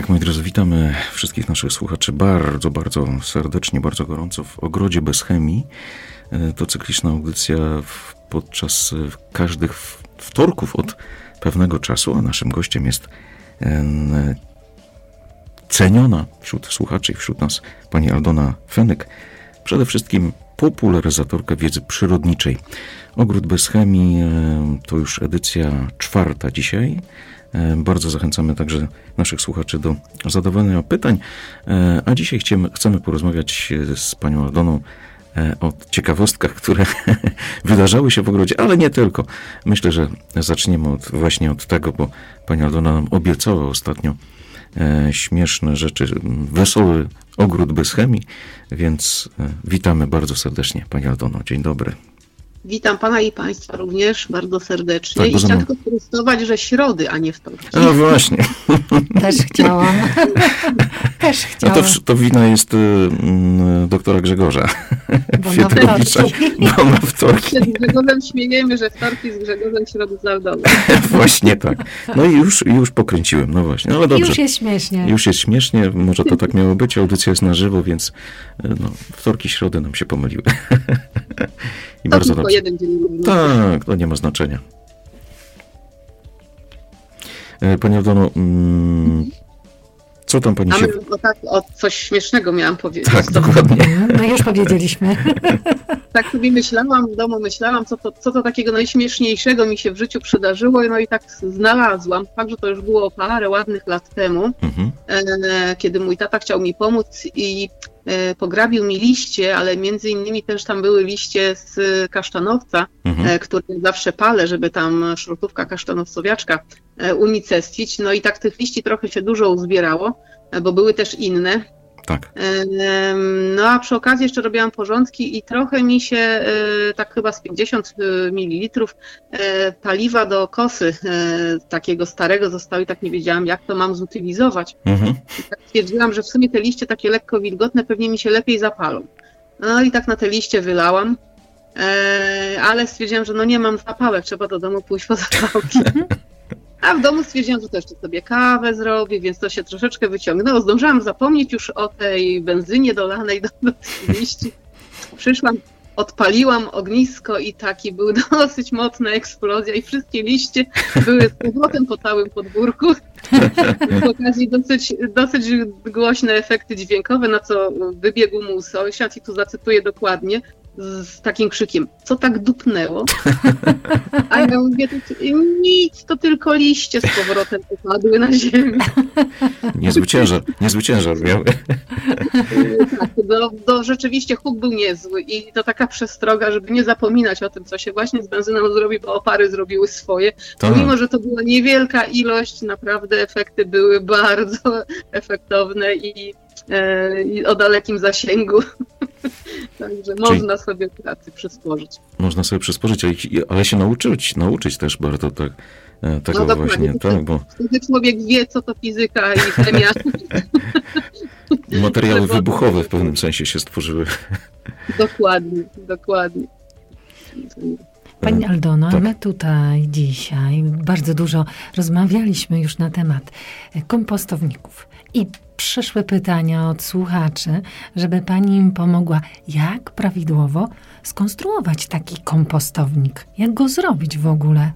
Tak, moi drodzy, witamy wszystkich naszych słuchaczy bardzo, bardzo serdecznie, bardzo gorąco w Ogrodzie Bez Chemii. To cykliczna audycja podczas każdych wtorków od pewnego czasu, a naszym gościem jest ceniona wśród słuchaczy i wśród nas pani Aldona Fenyk, przede wszystkim popularyzatorka wiedzy przyrodniczej. Ogród Bez Chemii to już edycja 4 dzisiaj. Bardzo zachęcamy także naszych słuchaczy do zadawania pytań, a dzisiaj chcemy porozmawiać z panią Aldoną o ciekawostkach, które wydarzały się w ogrodzie, ale nie tylko. Myślę, że zaczniemy właśnie od tego, bo pani Aldona nam obiecała ostatnio śmieszne rzeczy, wesoły ogród bez chemii, więc witamy bardzo serdecznie pani Aldono. Dzień dobry. Witam pana i państwa również bardzo serdecznie. Tak, i chciałam tylko sprostować, że środy, a nie wtorki. No właśnie. Też chciałam. No to wina jest doktora Grzegorza. Bo na wtorki. Z Grzegorzem śmiejemy, że wtorki z Grzegorzem, środy z Aldoną. Właśnie tak. No i już pokręciłem, no właśnie. No ale dobrze. Już jest śmiesznie. Już jest śmiesznie, może to tak miało być. Audycja jest na żywo, więc wtorki, środy nam się pomyliły. I to bardzo tylko dobrze. Jeden dzień. Tak, to nie ma znaczenia. Pani Aldono, co tam pani się... O coś śmiesznego miałam powiedzieć. Tak, dokładnie. No już powiedzieliśmy. Tak sobie myślałam, w domu myślałam, co to takiego najśmieszniejszego mi się w życiu przydarzyło, no i tak znalazłam. Fakt, że to już było parę ładnych lat temu, kiedy mój tata chciał mi pomóc i pograbił mi liście, ale między innymi też tam były liście z kasztanowca, które zawsze palę, żeby tam szrotówka kasztanowcowiaczka unicestwić. No i tak tych liści trochę się dużo uzbierało, bo były też inne. Tak. No a przy okazji jeszcze robiłam porządki i trochę mi się, tak chyba z 50 ml paliwa do kosy takiego starego zostało i tak nie wiedziałam, jak to mam zutylizować. I tak stwierdziłam, że w sumie te liście takie lekko wilgotne pewnie mi się lepiej zapalą. No i tak na te liście wylałam, ale stwierdziłam, że no nie mam zapałek, trzeba do domu pójść po zapałki. A w domu stwierdziłam, że to jeszcze sobie kawę zrobię, więc to się troszeczkę wyciągnęło. Zdążyłam zapomnieć już o tej benzynie dolanej do tych liści. Przyszłam, odpaliłam ognisko i taki był dosyć mocna eksplozja i wszystkie liście były z powrotem po całym podwórku. Z okazji dosyć głośne efekty dźwiękowe, na co wybiegł mu sąsiad i tu zacytuję dokładnie, z takim krzykiem, co tak dupnęło? A ja mówię, nic, to tylko liście z powrotem popadły na ziemię. Niezły ciężar miały. Tak, rzeczywiście huk był niezły i to taka przestroga, żeby nie zapominać o tym, co się właśnie z benzyną zrobi, bo opary zrobiły swoje. Mimo, że to była niewielka ilość, naprawdę efekty były bardzo efektowne i o dalekim zasięgu. Także można sobie pracy przysporzyć. Można sobie przysporzyć, ale się nauczyć też bardzo tego no właśnie. Tak, bo wtedy człowiek wie, co to fizyka i chemia. Materiały wybuchowe w pewnym sensie się stworzyły. Dokładnie. Pani Aldono, tak. My tutaj dzisiaj bardzo dużo rozmawialiśmy już na temat kompostowników i przyszły pytania od słuchaczy, żeby pani im pomogła, jak prawidłowo skonstruować taki kompostownik, jak go zrobić w ogóle.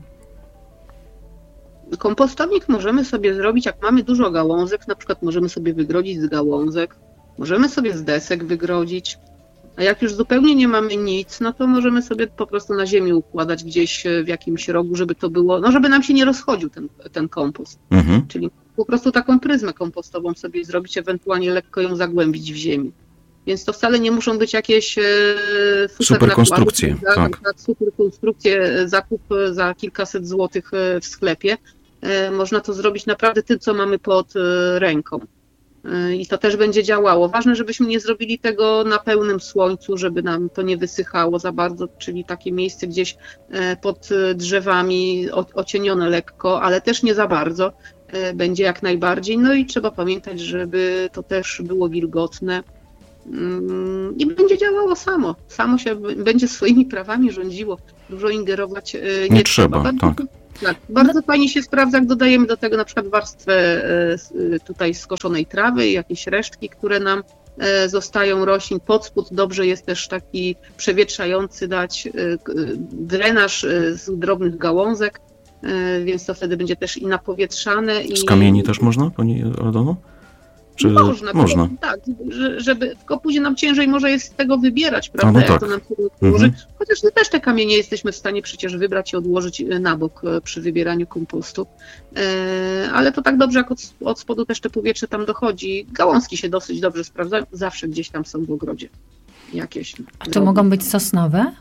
Kompostownik możemy sobie zrobić, jak mamy dużo gałązek, na przykład możemy sobie wygrodzić z gałązek, możemy sobie z desek wygrodzić, a jak już zupełnie nie mamy nic, no to możemy sobie po prostu na ziemi układać gdzieś w jakimś rogu, żeby to było, no żeby nam się nie rozchodził ten kompost. Czyli po prostu taką pryzmę kompostową sobie zrobić, ewentualnie lekko ją zagłębić w ziemi. Więc to wcale nie muszą być jakieś super konstrukcje. Super konstrukcje, zakup za kilkaset złotych w sklepie. Można to zrobić naprawdę tym, co mamy pod ręką. I to też będzie działało. Ważne, żebyśmy nie zrobili tego na pełnym słońcu, żeby nam to nie wysychało za bardzo, czyli takie miejsce gdzieś pod drzewami ocienione lekko, ale też nie za bardzo. Będzie jak najbardziej. No i trzeba pamiętać, żeby to też było wilgotne i będzie działało samo. Samo się będzie swoimi prawami rządziło. Dużo ingerować nie trzeba. Tak. Tak, bardzo fajnie się sprawdza, jak dodajemy do tego na przykład warstwę tutaj skoszonej trawy i jakieś resztki, które nam zostają roślin pod spód. Dobrze jest też taki przewietrzający dać drenaż z drobnych gałązek, więc to wtedy będzie też i napowietrzane. Z kamieni też można, pani Aldono? Czy można? Tak, żeby tylko później nam ciężej może jest z tego wybierać, prawda? No tak. Jak to nam się odłoży. Chociaż my też te kamienie jesteśmy w stanie przecież wybrać i odłożyć na bok przy wybieraniu kompostu. Ale to tak dobrze, jak od spodu też te powietrze tam dochodzi. Gałązki się dosyć dobrze sprawdzają. Zawsze gdzieś tam są w ogrodzie jakieś. A to mogą być sosnowe?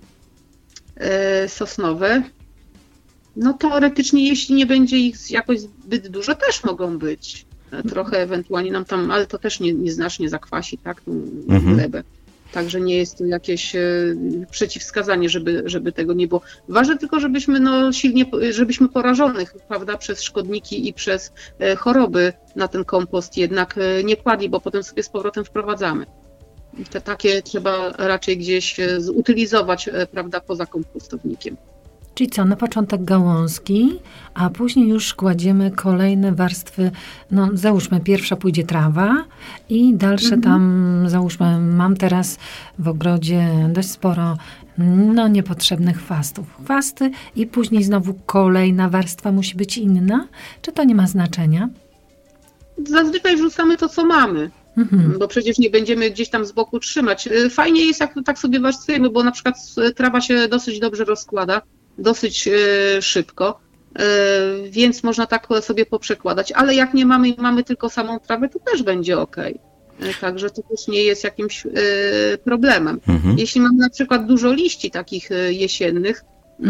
Sosnowe. No teoretycznie, jeśli nie będzie ich jakoś zbyt dużo, też mogą być. Trochę ewentualnie nam tam, ale to też nieznacznie zakwasi, tak, tą glebę. Także nie jest to jakieś przeciwwskazanie, żeby tego nie było. Ważne tylko, żebyśmy porażonych, prawda, przez szkodniki i przez choroby na ten kompost jednak nie kładli, bo potem sobie z powrotem wprowadzamy. Te takie trzeba raczej gdzieś zutylizować, prawda, poza kompostownikiem. Czyli co, na początek gałązki, a później już kładziemy kolejne warstwy, no załóżmy pierwsza pójdzie trawa i dalsze tam, załóżmy, mam teraz w ogrodzie dość sporo niepotrzebnych chwastów. Chwasty i później znowu kolejna warstwa musi być inna, czy to nie ma znaczenia? Zazwyczaj wrzucamy to, co mamy. Bo przecież nie będziemy gdzieś tam z boku trzymać. Fajnie jest, jak tak sobie warstwujemy, bo na przykład trawa się dosyć dobrze rozkłada, dosyć szybko, więc można tak sobie poprzekładać, ale jak nie mamy i mamy tylko samą trawę, to też będzie ok. Także to też nie jest jakimś problemem. Jeśli mamy na przykład dużo liści takich jesiennych,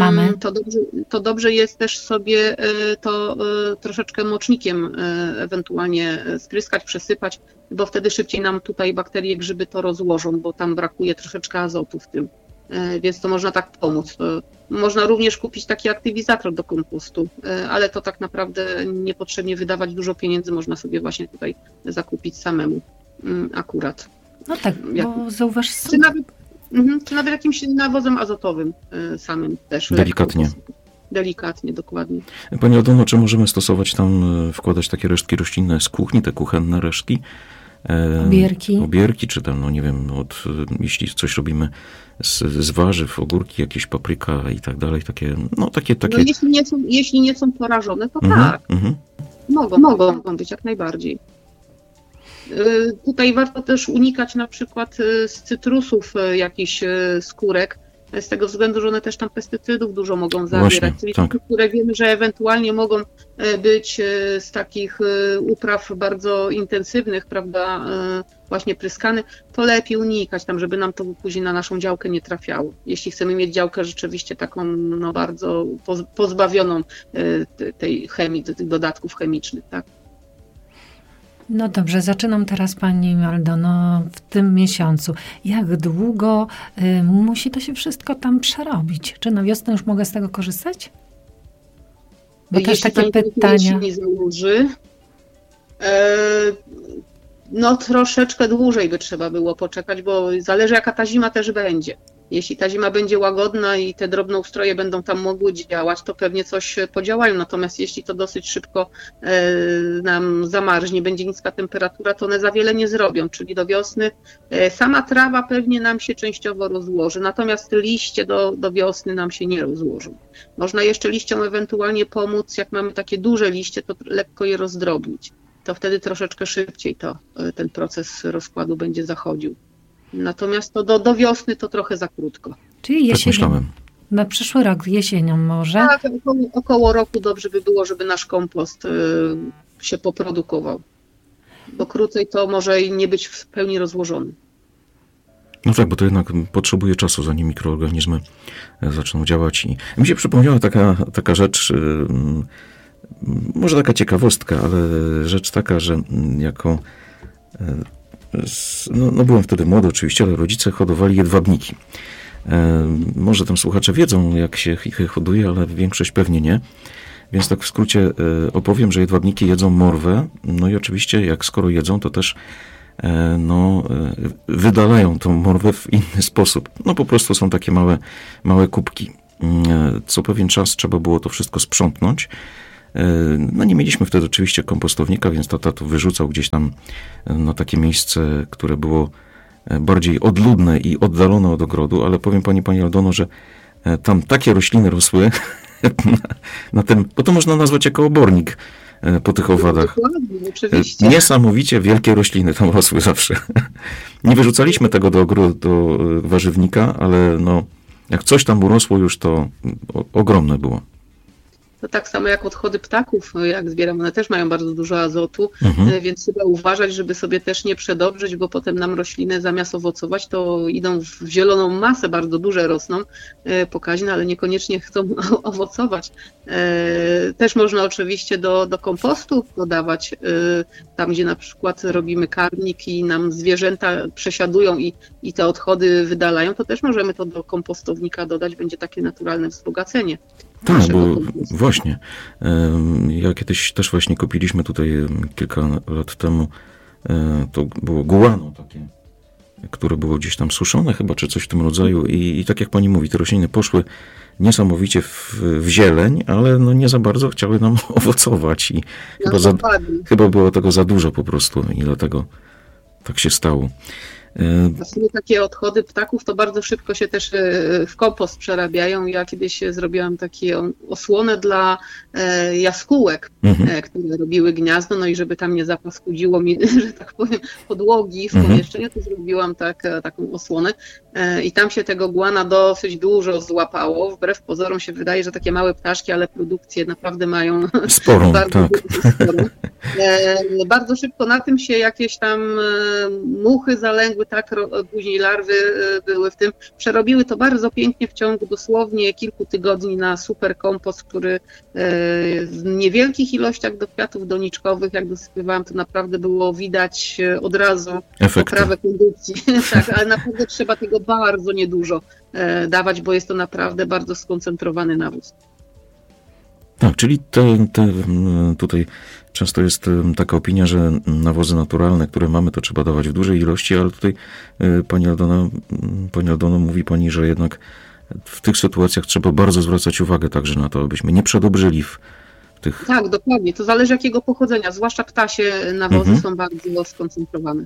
to dobrze jest też sobie to troszeczkę mocznikiem ewentualnie spryskać, przesypać, bo wtedy szybciej nam tutaj bakterie, grzyby to rozłożą, bo tam brakuje troszeczkę azotu w tym. Więc to można tak pomóc. Można również kupić taki aktywizator do kompostu, ale to tak naprawdę niepotrzebnie wydawać dużo pieniędzy, można sobie właśnie tutaj zakupić samemu akurat. No tak, bo zauważ... Czy nawet jakimś nawozem azotowym samym też. Delikatnie, dokładnie. Pani Aldono, czy możemy stosować tam, wkładać takie resztki roślinne z kuchni, te kuchenne resztki? Obierki, czy tam, no nie wiem, jeśli coś robimy z warzyw, ogórki, jakieś papryka i tak dalej, takie. No, jeśli nie są porażone, to tak. Mogą być jak najbardziej. Tutaj warto też unikać na przykład z cytrusów jakichś skórek, z tego względu, że one też tam pestycydów dużo mogą zawierać. Właśnie, czyli tak. te, które wiemy, że ewentualnie mogą być z takich upraw bardzo intensywnych, prawda, właśnie pryskany, to lepiej unikać tam, żeby nam to później na naszą działkę nie trafiało. Jeśli chcemy mieć działkę rzeczywiście taką bardzo pozbawioną tej chemii, tych dodatków chemicznych, tak. No dobrze, zaczynam teraz Pani Aldono w tym miesiącu. Jak długo musi to się wszystko tam przerobić? Czy na wiosnę już mogę z tego korzystać? Bo jeśli też takie pytania. Nie założy, no troszeczkę dłużej by trzeba było poczekać, bo zależy jaka ta zima też będzie. Jeśli ta zima będzie łagodna i te drobnoustroje będą tam mogły działać, to pewnie coś podziałają. Natomiast jeśli to dosyć szybko nam zamarznie, będzie niska temperatura, to one za wiele nie zrobią. Czyli do wiosny sama trawa pewnie nam się częściowo rozłoży, natomiast liście do wiosny nam się nie rozłożą. Można jeszcze liściom ewentualnie pomóc, jak mamy takie duże liście, to lekko je rozdrobnić. To wtedy troszeczkę szybciej ten proces rozkładu będzie zachodził. Natomiast to do wiosny to trochę za krótko. Czyli jesienią. Na przyszły rok, jesienią może? Tak, około roku dobrze by było, żeby nasz kompost się poprodukował. Bo krócej to może i nie być w pełni rozłożony. No tak, bo to jednak potrzebuje czasu, zanim mikroorganizmy zaczną działać. I mi się przypomniała taka rzecz, może taka ciekawostka, ale rzecz taka, że jako... No byłem wtedy młody oczywiście, ale rodzice hodowali jedwabniki. Może tam słuchacze wiedzą, jak się ich hoduje, ale większość pewnie nie. Więc tak w skrócie opowiem, że jedwabniki jedzą morwę. No i oczywiście, jak skoro jedzą, to też wydalają tą morwę w inny sposób. No po prostu są takie małe kubki. co pewien czas trzeba było to wszystko sprzątnąć. No nie mieliśmy wtedy oczywiście kompostownika, więc tata to wyrzucał gdzieś tam na takie miejsce, które było bardziej odludne i oddalone od ogrodu, ale powiem pani Aldono, że tam takie rośliny rosły na tym, bo to można nazwać jako obornik po tych owadach. Dokładnie, oczywiście. Niesamowicie wielkie rośliny tam rosły zawsze. Nie wyrzucaliśmy tego do warzywnika, ale no, jak coś tam urosło już, to ogromne było. To tak samo jak odchody ptaków, jak zbieram, one też mają bardzo dużo azotu, więc trzeba uważać, żeby sobie też nie przedobrzyć, bo potem nam rośliny zamiast owocować, to idą w zieloną masę, bardzo duże rosną, pokaźne, ale niekoniecznie chcą owocować. Też można oczywiście do kompostu dodawać, tam gdzie na przykład robimy karmnik i nam zwierzęta przesiadują i te odchody wydalają, to też możemy to do kompostownika dodać, będzie takie naturalne wzbogacenie. Tak, bo właśnie, ja kiedyś też właśnie kupiliśmy tutaj kilka lat temu, to było guano takie, które było gdzieś tam suszone chyba, czy coś w tym rodzaju i tak jak pani mówi, te rośliny poszły niesamowicie w zieleń, ale no nie za bardzo chciały nam owocować i chyba było tego za dużo po prostu i dlatego tak się stało. Właśnie takie odchody ptaków to bardzo szybko się też w kompost przerabiają. Ja kiedyś zrobiłam takie osłonę dla jaskółek, które robiły gniazdo, no i żeby tam nie zapaskudziło mi, że tak powiem, podłogi w pomieszczeniu, to zrobiłam taką osłonę i tam się tego guana dosyć dużo złapało. Wbrew pozorom się wydaje, że takie małe ptaszki, ale produkcję naprawdę mają sporą. bardzo tak. sporą. Bardzo szybko na tym się jakieś tam muchy zalęgły, tak, później larwy były w tym. Przerobiły to bardzo pięknie w ciągu dosłownie kilku tygodni na super kompost, który w niewielkich ilościach do kwiatów doniczkowych, jak dosypywałam, to naprawdę było widać od razu poprawę kondycji. Tak, ale naprawdę trzeba tego bardzo niedużo dawać, bo jest to naprawdę bardzo skoncentrowany nawóz. Tak, czyli tutaj często jest taka opinia, że nawozy naturalne, które mamy, to trzeba dawać w dużej ilości, ale tutaj pani Aldono, mówi pani, że jednak w tych sytuacjach trzeba bardzo zwracać uwagę także na to, abyśmy nie przedobrzyli w tych... Tak, dokładnie. To zależy jakiego pochodzenia, zwłaszcza ptasie nawozy są bardzo skoncentrowane.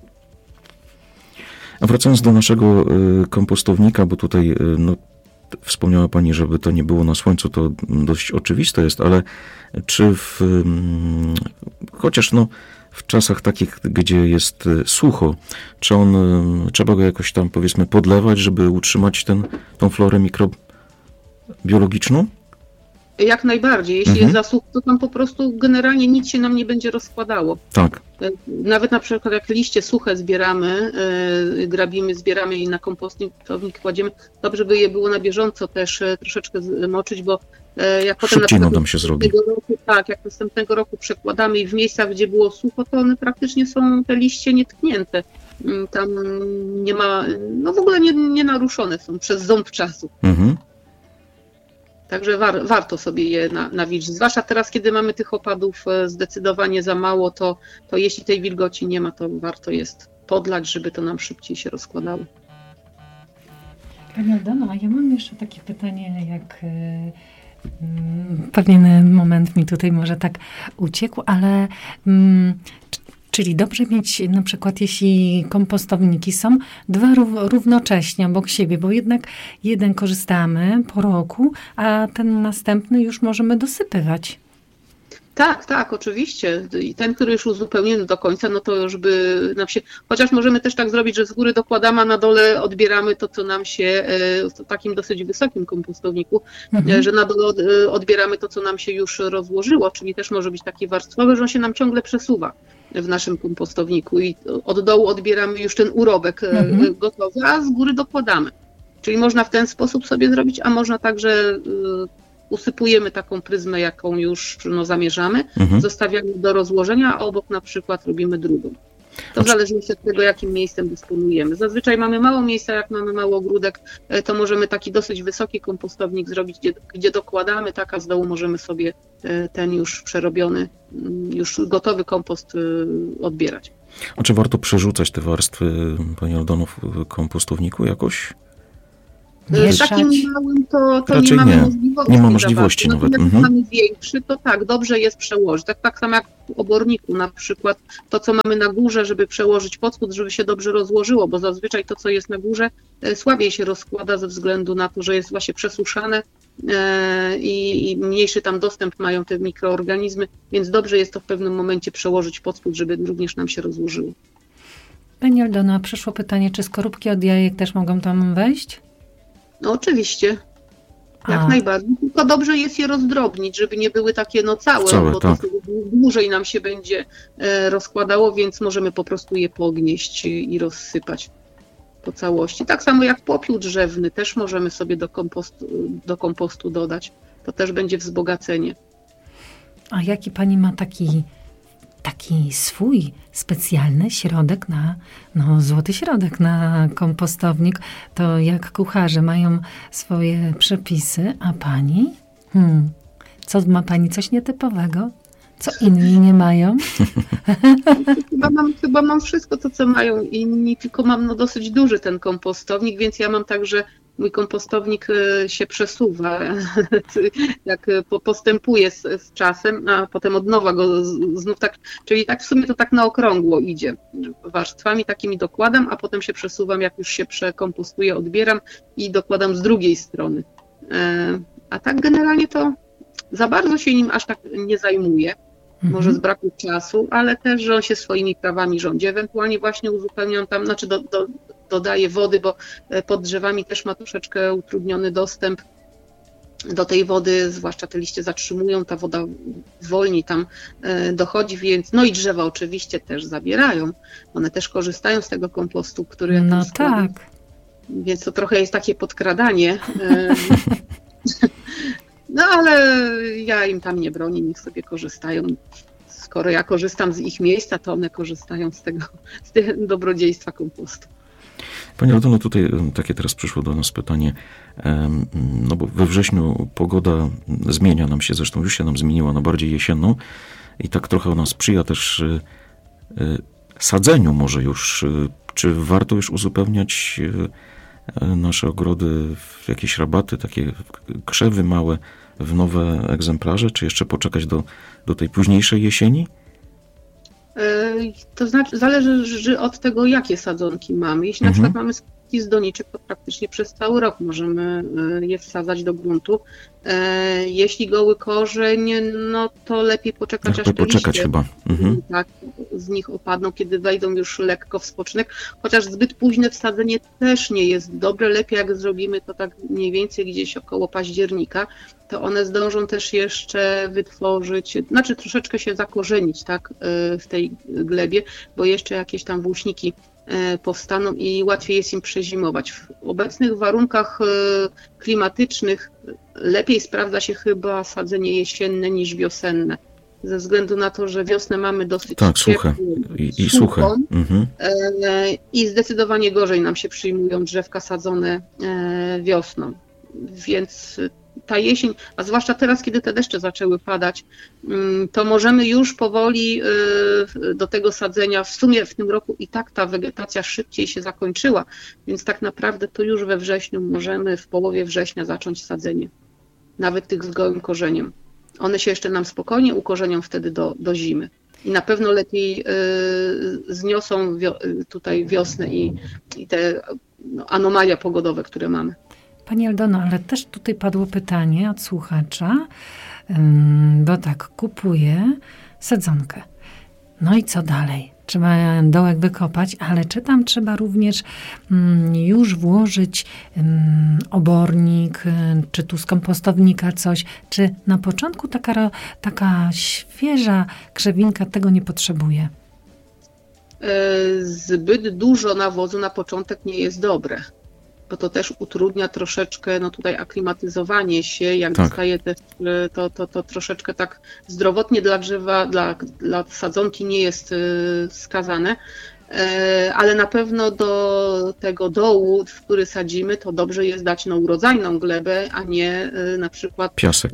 A wracając do naszego kompostownika, bo tutaj wspomniała pani, żeby to nie było na słońcu, to dość oczywiste jest, ale czy chociaż w czasach takich, gdzie jest sucho, czy trzeba go jakoś tam, powiedzmy, podlewać, żeby utrzymać tą florę mikrobiologiczną? Jak najbardziej. Jeśli jest za sucho, to tam po prostu generalnie nic się nam nie będzie rozkładało. Tak. Nawet na przykład jak liście suche zbieramy, grabimy, zbieramy i na kompostownik kładziemy, dobrze by je było na bieżąco też troszeczkę moczyć, bo jak potem szybciej nam się zrobi. Jak następnego roku przekładamy i w miejscach, gdzie było sucho, to one praktycznie są te liście nietknięte. Tam nie ma, w ogóle nie naruszone są przez ząb czasu. Także warto sobie je nawilżyć. Zwłaszcza teraz, kiedy mamy tych opadów zdecydowanie za mało, to jeśli tej wilgoci nie ma, to warto jest podlać, żeby to nam szybciej się rozkładało. Pani Aldono, a ja mam jeszcze takie pytanie, jak pewien moment mi tutaj może tak uciekł, ale czyli dobrze mieć na przykład, jeśli kompostowniki są dwa równocześnie obok siebie, bo jednak jeden korzystamy po roku, a ten następny już możemy dosypywać. Tak, oczywiście. I ten, który już uzupełnimy do końca, no to już by nam się... Chociaż możemy też tak zrobić, że z góry dokładamy, a na dole odbieramy to, co nam się w takim dosyć wysokim kompostowniku, że na dole odbieramy to, co nam się już rozłożyło, czyli też może być taki warstwowy, że on się nam ciągle przesuwa w naszym kompostowniku i od dołu odbieramy już ten urobek gotowy, a z góry dokładamy. Czyli można w ten sposób sobie zrobić, a można także... usypujemy taką pryzmę, jaką już zamierzamy, zostawiamy do rozłożenia, a obok na przykład robimy drugą. To w zależności od tego, jakim miejscem dysponujemy. Zazwyczaj mamy mało miejsca, jak mamy mały ogródek, to możemy taki dosyć wysoki kompostownik zrobić, gdzie dokładamy, a z dołu możemy sobie ten już przerobiony, już gotowy kompost odbierać. A czy warto przerzucać te warstwy, pani Aldono, w kompostowniku jakoś? mieszać? Takim małym to Raczej nie mamy nie. możliwości. Nie ma możliwości za bardzo. nawet. Natomiast mamy większy, to tak, dobrze jest przełożyć. Tak samo jak w oborniku na przykład, to co mamy na górze, żeby przełożyć pod spód, żeby się dobrze rozłożyło, bo zazwyczaj to co jest na górze słabiej się rozkłada ze względu na to, że jest właśnie przesuszane i mniejszy tam dostęp mają te mikroorganizmy, więc dobrze jest to w pewnym momencie przełożyć pod spód, żeby również nam się rozłożyło. Pani Aldono, przyszło pytanie, czy skorupki od jajek też mogą tam wejść? No oczywiście, jak najbardziej. Tylko dobrze jest je rozdrobnić, żeby nie były takie całe, bo tak. to dłużej nam się będzie rozkładało, więc możemy po prostu je pognieść i rozsypać po całości. Tak samo jak popiół drzewny też możemy sobie do kompostu dodać. To też będzie wzbogacenie. A jaki pani ma taki swój specjalny środek złoty środek na kompostownik, to jak kucharze mają swoje przepisy, a pani? Co ma pani coś nietypowego? Co inni nie mają? Chyba mam wszystko to, co mają inni, tylko mam dosyć duży ten kompostownik, więc ja mam także mój kompostownik się przesuwa, jak postępuje z czasem, a potem od nowa go znów tak, czyli tak w sumie to tak na okrągło idzie. Warstwami takimi dokładam, a potem się przesuwam, jak już się przekompostuję, odbieram i dokładam z drugiej strony. A tak generalnie to za bardzo się nim aż tak nie zajmuję. Może z braku czasu, ale też, że on się swoimi prawami rządzi. Ewentualnie właśnie uzupełniam tam, dodaję wody, bo pod drzewami też ma troszeczkę utrudniony dostęp do tej wody, zwłaszcza te liście zatrzymują, ta woda wolniej tam dochodzi, więc i drzewa oczywiście też zabierają. One też korzystają z tego kompostu, który... Tak. Więc to trochę jest takie podkradanie. Ale ja im tam nie bronię, niech sobie korzystają. Skoro ja korzystam z ich miejsca, to one korzystają z tego dobrodziejstwa kompostu. Pani Aldono, tutaj takie teraz przyszło do nas pytanie, bo we wrześniu pogoda zmienia nam się, zresztą już się nam zmieniła na bardziej jesienną i tak trochę ona sprzyja też sadzeniu może już. Czy warto już uzupełniać nasze ogrody w jakieś rabaty, takie krzewy małe, w nowe egzemplarze, czy jeszcze poczekać do tej późniejszej jesieni? To znaczy, zależy od tego, jakie sadzonki mamy. Jeśli na przykład mamy sadzonki z doniczek, to praktycznie przez cały rok możemy je wsadzać do gruntu. Jeśli goły korzeń, to lepiej poczekać, aż te liście chyba. Tak, z nich opadną, kiedy wejdą już lekko w spoczynek. Chociaż zbyt późne wsadzenie też nie jest dobre. Lepiej jak zrobimy to tak mniej więcej gdzieś około października, to one zdążą też jeszcze wytworzyć, troszeczkę się zakorzenić, tak, w tej glebie, bo jeszcze jakieś tam włóśniki powstaną i łatwiej jest im przezimować. W obecnych warunkach klimatycznych lepiej sprawdza się chyba sadzenie jesienne niż wiosenne, ze względu na to, że wiosnę mamy dosyć suche i suche. I zdecydowanie gorzej nam się przyjmują drzewka sadzone wiosną, więc ta jesień, a zwłaszcza teraz, kiedy te deszcze zaczęły padać, to możemy już powoli do tego sadzenia, w sumie w tym roku i tak ta wegetacja szybciej się zakończyła, więc tak naprawdę to już we wrześniu możemy w połowie września zacząć sadzenie, nawet tych z gołym korzeniem. One się jeszcze nam spokojnie ukorzenią wtedy do zimy i na pewno lepiej zniosą tutaj wiosnę i te anomalia pogodowe, które mamy. Pani Aldono, ale też tutaj padło pytanie od słuchacza, bo tak, kupuję sadzonkę. No i co dalej? Trzeba dołek wykopać, ale czy tam trzeba również już włożyć obornik, czy tu z kompostownika coś, czy na początku taka świeża krzewinka tego nie potrzebuje? Zbyt dużo nawozu na początek nie jest dobre, bo to też utrudnia troszeczkę tutaj aklimatyzowanie się, jak zostaje też, to troszeczkę tak zdrowotnie dla drzewa, dla sadzonki nie jest wskazane, ale na pewno do tego dołu, w który sadzimy, to dobrze jest dać urodzajną glebę, a nie na przykład piasek.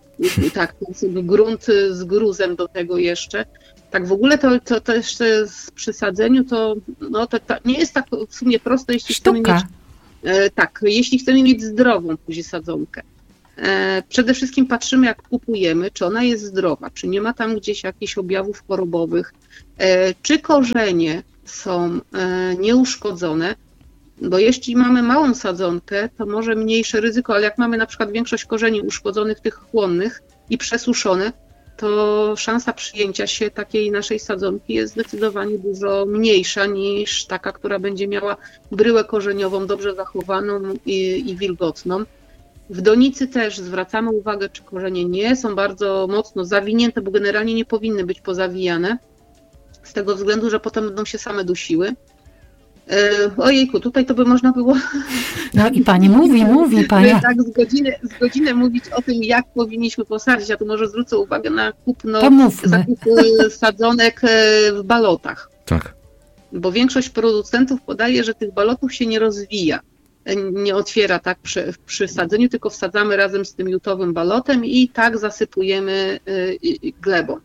Grunt z gruzem do tego jeszcze. Tak w ogóle to też przy sadzeniu to nie jest tak w sumie proste, jeśli chcemy mieć Tak, jeśli chcemy mieć zdrową później sadzonkę, przede wszystkim patrzymy, jak kupujemy, czy ona jest zdrowa, czy nie ma tam gdzieś jakichś objawów chorobowych, czy korzenie są nieuszkodzone, bo jeśli mamy małą sadzonkę, to może mniejsze ryzyko, ale jak mamy na przykład większość korzeni uszkodzonych, tych chłonnych i przesuszone, to szansa przyjęcia się takiej naszej sadzonki jest zdecydowanie dużo mniejsza niż taka, która będzie miała bryłę korzeniową dobrze zachowaną i wilgotną. W donicy też zwracamy uwagę, czy korzenie nie są bardzo mocno zawinięte, bo generalnie nie powinny być pozawijane, z tego względu, że potem będą się same dusiły. Ojejku, tutaj to by można było... No i pani mówi, pani. Tak, z godzinę mówić o tym, jak powinniśmy posadzić. Ja tu może zwrócę uwagę na zakup sadzonek w balotach. Tak. Bo większość producentów podaje, że tych balotów się nie rozwija. Nie otwiera tak przy sadzeniu, tylko wsadzamy razem z tym jutowym balotem i tak zasypujemy glebą.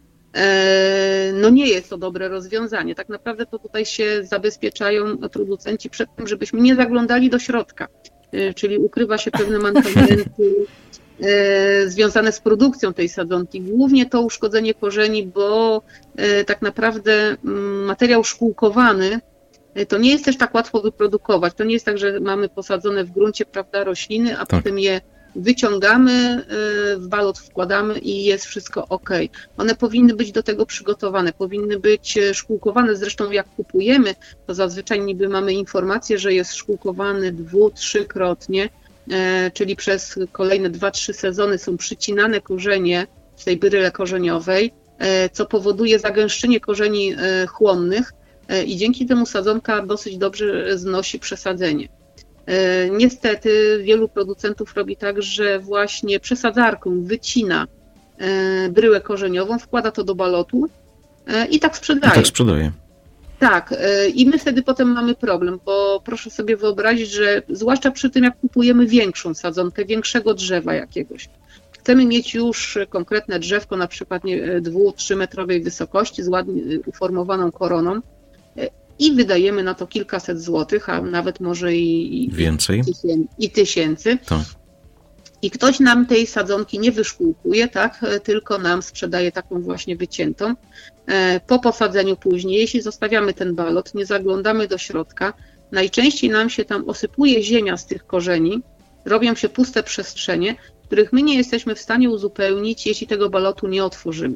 No nie jest to dobre rozwiązanie. Tak naprawdę to tutaj się zabezpieczają producenci przed tym, żebyśmy nie zaglądali do środka, czyli ukrywa się pewne mankamenty związane z produkcją tej sadzonki. Głównie to uszkodzenie korzeni, bo tak naprawdę materiał szkółkowany to nie jest też tak łatwo wyprodukować. To nie jest tak, że mamy posadzone w gruncie, prawda, rośliny, a potem je wyciągamy, w balot wkładamy i jest wszystko ok. One powinny być do tego przygotowane, powinny być szkółkowane. Zresztą jak kupujemy, to zazwyczaj niby mamy informację, że jest szkółkowany 2-3-krotnie, czyli przez kolejne 2-3 sezony są przycinane korzenie w tej bryle korzeniowej, co powoduje zagęszczenie korzeni chłonnych i dzięki temu sadzonka dosyć dobrze znosi przesadzenie. Niestety wielu producentów robi tak, że właśnie przesadzarką wycina bryłę korzeniową, wkłada to do balotu i tak sprzedaje. Tak, i my wtedy potem mamy problem, bo proszę sobie wyobrazić, że zwłaszcza przy tym, jak kupujemy większą sadzonkę, większego drzewa jakiegoś, chcemy mieć już konkretne drzewko, na przykład 2-3 metrowej wysokości z ładnie uformowaną koroną, i wydajemy na to kilkaset złotych, a nawet może i więcej, i tysięcy. Tak. I ktoś nam tej sadzonki nie wyszkółkuje, tak, tylko nam sprzedaje taką właśnie wyciętą. Po posadzeniu później, jeśli zostawiamy ten balot, nie zaglądamy do środka, najczęściej nam się tam osypuje ziemia z tych korzeni, robią się puste przestrzenie, których my nie jesteśmy w stanie uzupełnić, jeśli tego balotu nie otworzymy.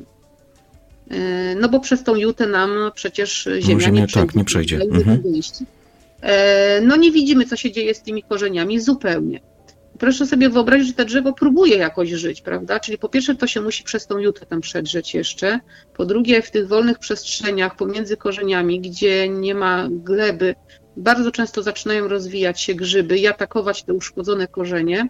No bo przez tą jutę nam przecież ziemia nie przejdzie. No nie widzimy, co się dzieje z tymi korzeniami zupełnie. Proszę sobie wyobrazić, że to drzewo próbuje jakoś żyć, prawda? Czyli po pierwsze to się musi przez tą jutę tam przedrzeć jeszcze. Po drugie w tych wolnych przestrzeniach pomiędzy korzeniami, gdzie nie ma gleby, bardzo często zaczynają rozwijać się grzyby i atakować te uszkodzone korzenie.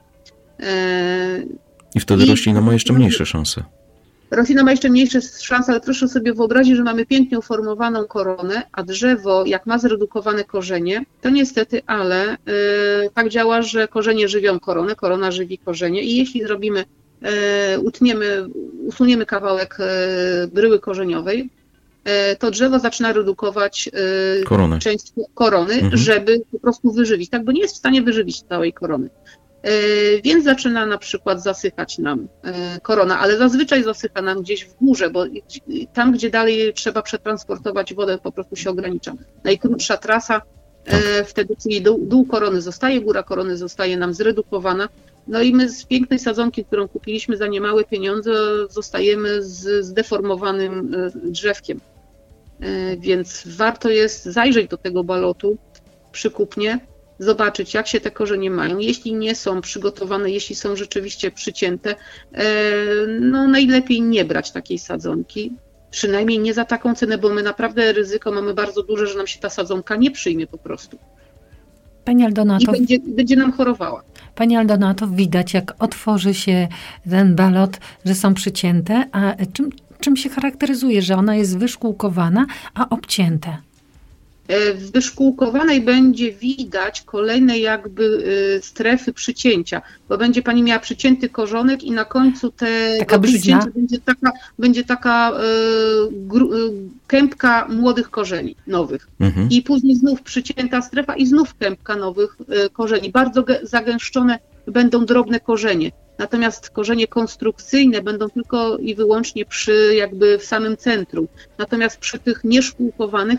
I wtedy roślina ma jeszcze mniejsze szanse. Roślina ma jeszcze mniejsze szanse, ale proszę sobie wyobrazić, że mamy pięknie uformowaną koronę, a drzewo, jak ma zredukowane korzenie, to niestety, ale tak działa, że korzenie żywią koronę, korona żywi korzenie i jeśli zrobimy, usuniemy kawałek bryły korzeniowej, to drzewo zaczyna redukować część korony, żeby po prostu wyżywić, tak, bo nie jest w stanie wyżywić całej korony. Więc zaczyna na przykład zasychać nam korona, ale zazwyczaj zasycha nam gdzieś w górze, bo tam, gdzie dalej trzeba przetransportować wodę, po prostu się ogranicza. Najkrótsza trasa, wtedy, czyli dół korony zostaje, góra korony zostaje nam zredukowana. No i my z pięknej sadzonki, którą kupiliśmy za niemałe pieniądze, zostajemy z zdeformowanym drzewkiem. Więc warto jest zajrzeć do tego balotu przy kupnie, zobaczyć, jak się te korzenie mają. Jeśli nie są przygotowane, jeśli są rzeczywiście przycięte, no najlepiej nie brać takiej sadzonki. Przynajmniej nie za taką cenę, bo my naprawdę ryzyko mamy bardzo duże, że nam się ta sadzonka nie przyjmie po prostu. Pani Aldonato, i będzie nam chorowała. Pani Aldonato, widać, jak otworzy się ten balot, że są przycięte, a czym się charakteryzuje, że ona jest wyszkółkowana, a obcięte? W wyszkółkowanej będzie widać kolejne jakby strefy przycięcia, bo będzie pani miała przycięty korzonek i na końcu tego przycięcia będzie taka kępka młodych korzeni, nowych. I później znów przycięta strefa i znów kępka nowych korzeni. Bardzo zagęszczone będą drobne korzenie. Natomiast korzenie konstrukcyjne będą tylko i wyłącznie jakby w samym centrum. Natomiast przy tych nieszkółkowanych